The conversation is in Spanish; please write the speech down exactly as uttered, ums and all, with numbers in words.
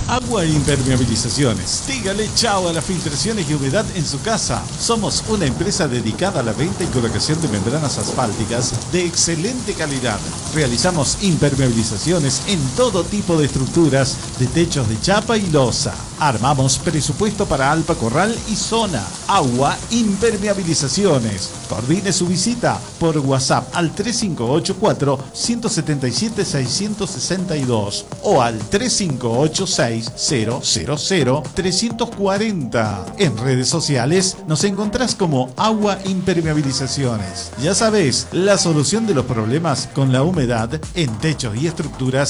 Agua e Impermeabilizaciones. Dígale chao a las filtraciones y humedad en su casa. Somos una empresa dedicada a la venta y colocación de membranas asfálticas de excelente calidad. Realizamos impermeabilizaciones en todo tipo de estructuras de techos de chapa y losa. Armamos presupuesto para Alpa Corral y zona. Agua Impermeabilizaciones. Coordine su visita por WhatsApp al tres cinco ocho cuatro, uno siete siete, seis seis dos o al tres cinco ocho seis, cero cero cero, tres cuatro cero. En redes sociales nos encontrás como Agua Impermeabilizaciones. Ya sabés, la solución de los problemas con la humedad en techos y estructuras